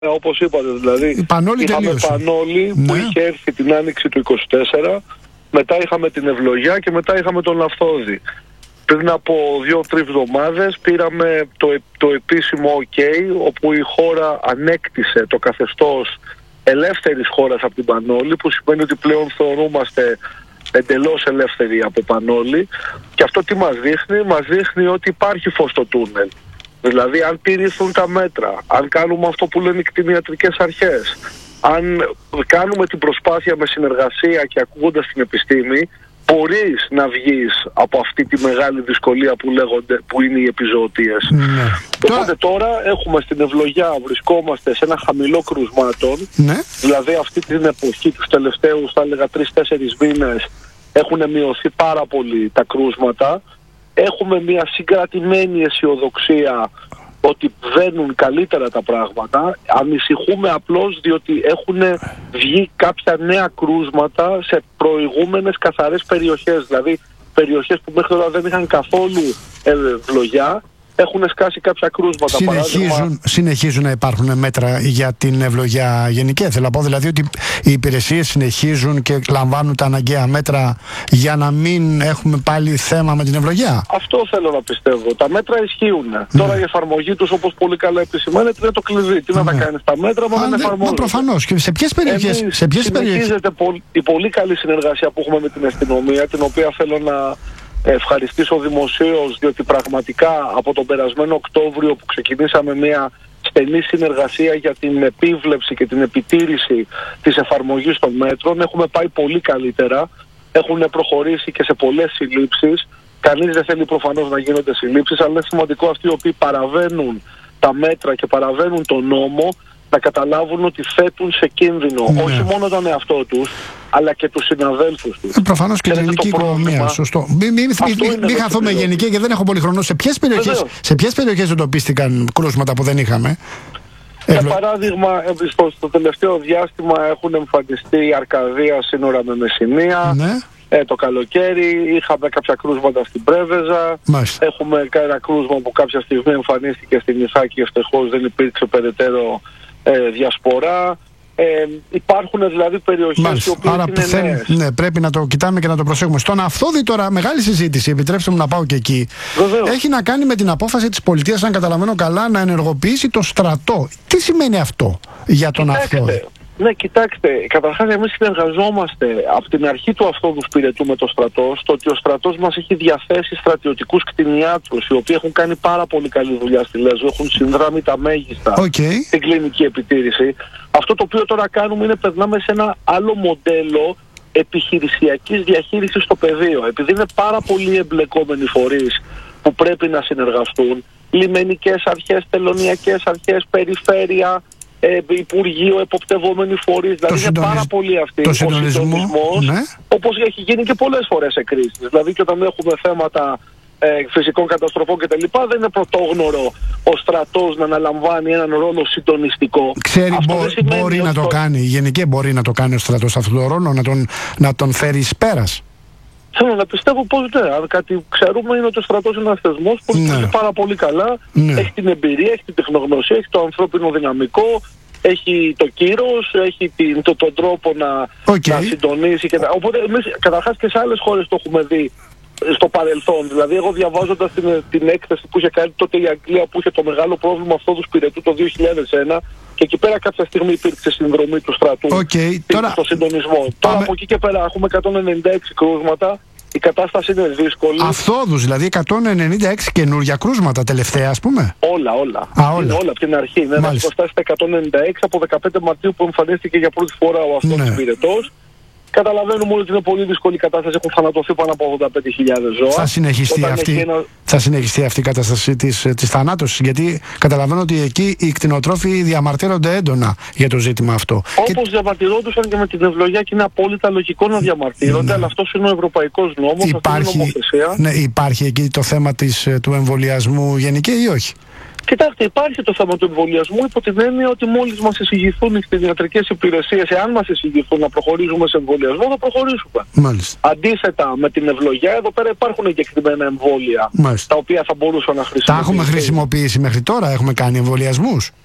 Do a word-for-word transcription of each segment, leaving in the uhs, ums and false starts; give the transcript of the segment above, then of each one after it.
όπως είπατε, δηλαδή Πανόλη είχαμε τελείωσε. Πανόλη, ναι, που είχε έρθει την άνοιξη του είκοσι τέσσερα, μετά είχαμε την Ευλογιά και μετά είχαμε τον Λαφθώδη. Πριν από δύο-τρεις εβδομάδες πήραμε το, το επίσημο OK, όπου η χώρα ανέκτησε το καθεστώς ελεύθερης χώρας από την Πανόλη, που σημαίνει ότι πλέον θεωρούμαστε εντελώς ελεύθεροι από Πανόλη. Και αυτό τι μας δείχνει? Μας δείχνει ότι υπάρχει φως στο τούνελ. Δηλαδή αν τηρηθούν τα μέτρα, αν κάνουμε αυτό που λένε οι κτηνιατρικές αρχές, αν κάνουμε την προσπάθεια με συνεργασία και ακούγοντας την επιστήμη, μπορείς να βγεις από αυτή τη μεγάλη δυσκολία που λέγονται, που είναι οι επιζωοτίες. Ναι. Οπότε τώρα έχουμε στην Ευλογιά, βρισκόμαστε σε ένα χαμηλό κρουσμάτων, ναι, δηλαδή αυτή την εποχή, τους τελευταίους θα έλεγα τρεις-τέσσερις μήνες, έχουν μειωθεί πάρα πολύ τα κρούσματα. Έχουμε μια συγκρατημένη αισιοδοξία ότι βαίνουν καλύτερα τα πράγματα. Ανησυχούμε απλώς διότι έχουν βγει κάποια νέα κρούσματα σε προηγούμενες καθαρές περιοχές. Δηλαδή περιοχές που μέχρι τώρα δεν είχαν καθόλου ευλογιά, έχουν σκάσει κάποια κρούσματα. Συνεχίζουν, παράδειγμα... συνεχίζουν να υπάρχουν μέτρα για την ευλογιά γενική. Θέλω να πω δηλαδή ότι οι υπηρεσίες συνεχίζουν και λαμβάνουν τα αναγκαία μέτρα για να μην έχουμε πάλι θέμα με την ευλογιά. Αυτό θέλω να πιστεύω. Τα μέτρα ισχύουν. Ναι. Τώρα η εφαρμογή τους, όπως πολύ καλά επισημαίνεται, είναι το κλειδί. Τι ναι. να τα κάνεις τα μέτρα, μα δεν εφαρμόζονται. Μα προφανώς. Και σε ποιες περιοχές? Εμείς σε ποιες συνεχίζεται περιοχές... η πολύ καλή συνεργασία που έχουμε με την αστυνομία, την οποία θέλω να ευχαριστήσω δημοσίως, διότι πραγματικά από τον περασμένο Οκτώβριο που ξεκινήσαμε μια στενή συνεργασία για την επίβλεψη και την επιτήρηση της εφαρμογής των μέτρων, έχουμε πάει πολύ καλύτερα, έχουν προχωρήσει και σε πολλές συλλήψεις. Κανείς δεν θέλει προφανώς να γίνονται συλλήψεις, αλλά είναι σημαντικό αυτοί οι οποίοι παραβαίνουν τα μέτρα και παραβαίνουν τον νόμο να καταλάβουν ότι θέτουν σε κίνδυνο ναι. όχι μόνο τον εαυτό τους, αλλά και τους συναδέλφους τους. Ε, προφανώς και την ελληνική οικονομία. Σωστό. Μην μη, μη, μη, μη χαθούμε γενική, γιατί δεν έχω πολύ χρόνο. Σε ποιες περιοχές, σε ποιες περιοχές εντοπίστηκαν κρούσματα που δεν είχαμε? Για Ευλο... παράδειγμα, στο, στο τελευταίο διάστημα έχουν εμφανιστεί η Αρκαδία σύνορα με Μεσσηνία. Ναι. Ε, το καλοκαίρι είχαμε κάποια κρούσματα στην Πρέβεζα. Μάλιστα. Έχουμε ένα κρούσμα που κάποια στιγμή εμφανίστηκε στην Ιθάκη, ευτυχώς δεν υπήρξε περαιτέρω ε, διασπορά. Ε, υπάρχουν δηλαδή περιοχές Μάλιστα. οι οποίες Άρα είναι θέλ, νέες. Ναι, πρέπει να το κοιτάμε και να το προσέχουμε. Στον Αυθώδη τώρα μεγάλη συζήτηση, επιτρέψτε μου να πάω και εκεί. Βεβαίως. Έχει να κάνει με την απόφαση της πολιτείας, αν καταλαβαίνω καλά, να ενεργοποιήσει το στρατό. Τι σημαίνει αυτό για τον Αυθώδη? Ναι, κοιτάξτε, καταρχάς εμείς συνεργαζόμαστε από την αρχή του Αυθώδους πυρετού με το στρατό, στο ότι ο στρατός μας έχει διαθέσει στρατιωτικούς κτηνιάτρους, οι οποίοι έχουν κάνει πάρα πολύ καλή δουλειά στη Λέσβο, έχουν συνδράμει τα μέγιστα okay. στην κλινική επιτήρηση. Αυτό το οποίο τώρα κάνουμε είναι περνάμε σε ένα άλλο μοντέλο επιχειρησιακής διαχείρισης στο πεδίο. Επειδή είναι πάρα πολλοί εμπλεκόμενοι φορείς που πρέπει να συνεργαστούν, λιμενικές αρχές, τελωνιακές αρχές, περιφέρεια, Ε, Υπουργείο, εποπτευόμενοι φορείς, δηλαδή είναι συντονισ... πάρα πολύ αυτοί. Το συντονισμός, ναι. Όπως έχει γίνει και πολλές φορές σε κρίσεις. Δηλαδή και όταν έχουμε θέματα ε, φυσικών καταστροφών κτλ. Δεν είναι πρωτόγνωρο ο στρατός να αναλαμβάνει έναν ρόλο συντονιστικό. Ξέρει, μπο, μπορεί να το, το κάνει, γενικά μπορεί να το κάνει ο στρατός αυτόν τον ρόλο, να τον, να τον φέρει εις πέρας. Θέλω να πιστεύω πως ναι. Αν κάτι ξέρουμε είναι ότι ο στρατός είναι ένας θεσμός που λειτουργεί ναι. πάρα πολύ καλά. Ναι. Έχει την εμπειρία, έχει την τεχνογνωσία, έχει το ανθρώπινο δυναμικό, έχει το κύρος, έχει την, το, τον τρόπο να, okay. να συντονίσει. Και να... Οπότε εμείς καταρχάς και σε άλλες χώρες το έχουμε δει στο παρελθόν. Δηλαδή εγώ διαβάζοντας την, την έκθεση που είχε κάνει τότε η Αγγλία, που είχε το μεγάλο πρόβλημα Αυθώδους πυρετού το δύο χιλιάδες ένα, και εκεί πέρα κάποια στιγμή υπήρξε συνδρομή του στρατού okay. Τώρα... στο συντονισμό. Πάμε... Τώρα από εκεί και πέρα έχουμε εκατόν ενενήντα έξι κρούσματα. Η κατάσταση είναι δύσκολη. Αυθώδους, δηλαδή εκατόν ενενήντα έξι καινούργια κρούσματα τελευταία, ας πούμε. Όλα, όλα. Α, όλα. Είναι όλα από την αρχή. Είναι ένα φτάσει στα εκατόν ενενήντα έξι από δεκαπέντε Μαρτίου που εμφανίστηκε για πρώτη φορά ο Αυθώδης ναι. πυρετός. Καταλαβαίνουμε όλοι ότι είναι πολύ δύσκολη η κατάσταση. Έχουν θανατωθεί πάνω από ογδόντα πέντε χιλιάδες ζώα. Θα συνεχιστεί, αυτή, ένα... θα συνεχιστεί αυτή η κατάσταση της, της θανάτωσης. Γιατί καταλαβαίνω ότι εκεί οι κτηνοτρόφοι διαμαρτύρονται έντονα για το ζήτημα αυτό. Όπως και... διαμαρτυρόντουσαν και με την ευλογιά, και είναι απόλυτα λογικό να διαμαρτύρονται, ναι. αλλά αυτός είναι ο ευρωπαϊκός νόμος, υπάρχει, αυτή είναι η νομοθεσία. Ναι, υπάρχει εκεί το θέμα της, του εμβολιασμού γενικά ή όχι? Κοιτάξτε, υπάρχει το θέμα του εμβολιασμού υπό την έννοια ότι μόλις μας εισηγηθούν οι κτηνιατρικές υπηρεσίες, εάν μας εισηγηθούν να προχωρήσουμε σε εμβολιασμό, θα προχωρήσουμε. Μάλιστα. Αντίθετα με την ευλογιά, εδώ πέρα υπάρχουν εγκεκριμένα εμβόλια, Μάλιστα. τα οποία θα μπορούσαν να χρησιμοποιήσουν. Τα έχουμε χρησιμοποιήσει μέχρι τώρα, έχουμε κάνει εμβολιασμούς.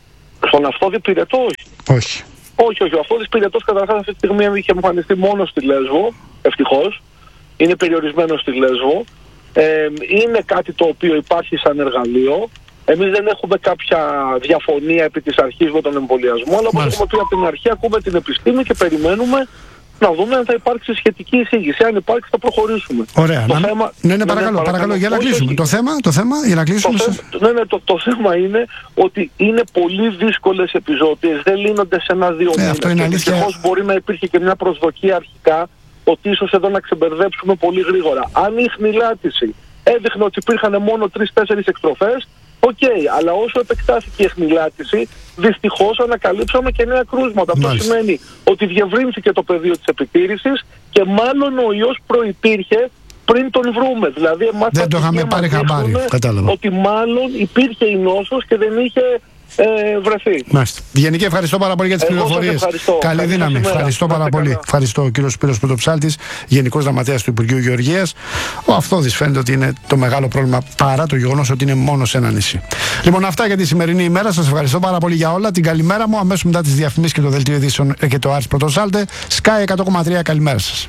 Στον Αυθόδη Πυρετό, όχι. Όχι. Όχι, όχι. Ο Αυθόδης Πυρετός καταρχάς αυτή τη στιγμή είχε εμφανιστεί μόνο στη Λέσβο, ευτυχώς. Είναι περιορισμένο στη Λέσβο. Ε, είναι κάτι το οποίο υπάρχει σαν εργαλείο. Εμείς δεν έχουμε κάποια διαφωνία επί της αρχής με τον εμβολιασμό, αλλά όπως έχουμε πει από την αρχή, ακούμε την επιστήμη και περιμένουμε να δούμε αν θα υπάρξει σχετική εισήγηση. Αν υπάρξει, θα προχωρήσουμε. Ωραία. Το να... θέμα... Ναι, ναι, παρακαλώ, παρακαλώ, για να κλείσουμε. Το θέμα, το θέμα, για να κλείσουμε. Το, ναι, ναι, το, το θέμα είναι ότι είναι πολύ δύσκολες επιζώτιες, δεν λύνονται σε ένα-δύο ε, μήνες. Και δυστυχώς μπορεί να υπήρχε και μια προσδοκία αρχικά ότι ίσως εδώ να ξεμπερδέψουμε πολύ γρήγορα. Αν η χνηλάτιση έδειχνε ότι υπήρχαν μόνο τρεις-τέσσερις εκτροφές, οκ, okay, αλλά όσο επεκτάθηκε η εχνηλάτιση, δυστυχώς ανακαλύψαμε και νέα κρούσματα. Αυτό σημαίνει ότι διευρύνθηκε το πεδίο της επιτήρησης και μάλλον ο ιός προϋπήρχε πριν τον βρούμε. Δηλαδή, εμάς δεν το είχαμε πάρει χαμπάρι. Ότι μάλλον υπήρχε η νόσος και δεν είχε ε, βρεθεί. Μάλιστα. Γενική, ευχαριστώ πάρα πολύ για τις πληροφορίες. Καλή Καλή δύναμη. σήμερα. Ευχαριστώ πάρα πολύ. Καλά. Ευχαριστώ ο κύριος Σπύρος Πρωτοψάλτης, Γενικός Γραμματέας του Υπουργείου Γεωργίας. Ο Αυθόδης φαίνεται ότι είναι το μεγάλο πρόβλημα παρά το γεγονός ότι είναι μόνο σε ένα νησί. Λοιπόν, αυτά για τη σημερινή ημέρα. Σας ευχαριστώ πάρα πολύ για όλα. Την καλημέρα μου αμέσως μετά τις διαφημίσεις και το δελτίο ειδήσεων και το Άρης Πρωτοσάλτε. Sky εκατό κόμμα τρία, καλημέρα σας.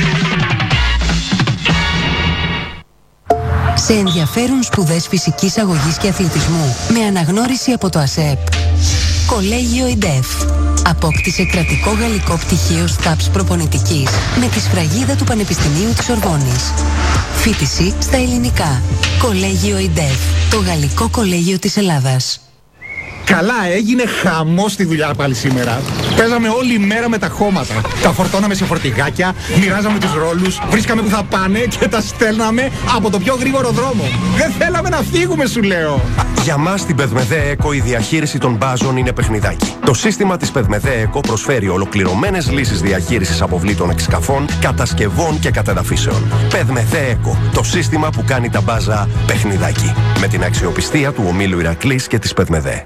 Σε ενδιαφέρουν σπουδές φυσικής αγωγής και αθλητισμού με αναγνώριση από το ΑΣΕΠ. Κολέγιο ΙΝΤΕΦ. Απόκτησε κρατικό γαλλικό πτυχίο ΣΤΑΠΣ προπονητικής με τη σφραγίδα του Πανεπιστημίου της Σορβόνης. Φοιτηση στα ελληνικά. Κολέγιο ΙΝΤΕΦ. Το γαλλικό κολέγιο της Ελλάδας. Καλά, έγινε χαμός στη δουλειά πάλι σήμερα. Παίζαμε όλη μέρα με τα χώματα. Τα φορτώναμε σε φορτηγάκια, μοιράζαμε τους ρόλους, βρίσκαμε που θα πάνε και τα στέλναμε από το πιο γρήγορο δρόμο. Δεν θέλαμε να φύγουμε, σου λέω. Για μας στην Πεδμεδέ Eco η διαχείριση των μπάζων είναι παιχνιδάκι. Το σύστημα της Πεδμεδέ Eco προσφέρει ολοκληρωμένες λύσεις διαχείρισης αποβλήτων εξκαφών, κατασκευών και κατεδαφίσεων. Πεδμεδέ Eco, το σύστημα που κάνει τα μπάζα παιχνιδάκι. Με την αξιοπιστία του ομίλου Ηρακλής και της Πεδμεδέ.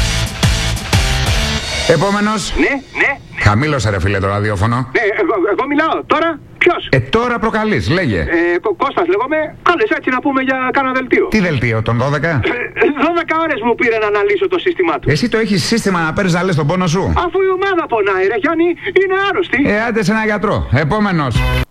Επόμενος. Ναι, ναι. Χαμήλωσε ρε φίλε το ραδιόφωνο. Ναι, εγώ, εγώ μιλάω. Τώρα ποιος? Ε, τώρα προκαλείς, λέγε. Ε, Κω- Κώστας λέγομαι. Κάλες έτσι να πούμε για κάνα δελτίο. Τι δελτίο, τον δώδεκα? Ε, δώδεκα ώρες μου πήρε να αναλύσω το σύστημά του. Εσύ το έχεις σύστημα να παίρνεις να λες τον πόνο σου? Αφού η ομάδα πονάει ρε Γιάννη, είναι άρρωστη. Ε, άντε σε ένα γιατρό. Επόμενος.